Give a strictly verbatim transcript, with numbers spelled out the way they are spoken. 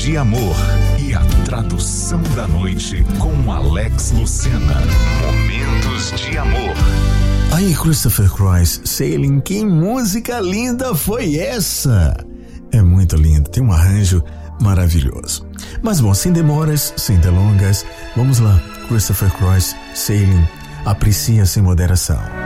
de amor e a tradução da noite com Alex Lucena. Momentos de amor. Aí, Christopher Cross, Sailing, que música linda foi essa? É muito linda, tem um arranjo maravilhoso. Mas bom, sem demoras, sem delongas, vamos lá, Christopher Cross, Sailing, aprecia sem moderação.